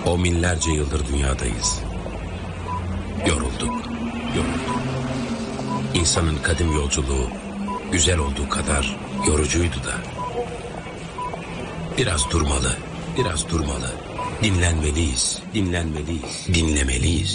O binlerce yıldır dünyadayız. Yorulduk. İnsanın kadim yolculuğu güzel olduğu kadar yorucuydu da. Biraz durmalı. Dinlenmeliyiz. Dinlemeliyiz.